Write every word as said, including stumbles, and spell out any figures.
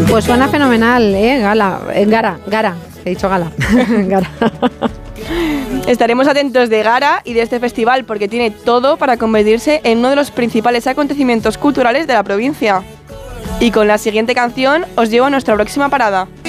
Pues suena fenomenal, ¿eh? Gala, eh, Gara, Gara, he dicho Gala. Gara. Estaremos atentos de Gara y de este festival porque tiene todo para convertirse en uno de los principales acontecimientos culturales de la provincia. Y con la siguiente canción os llevo a nuestra próxima parada.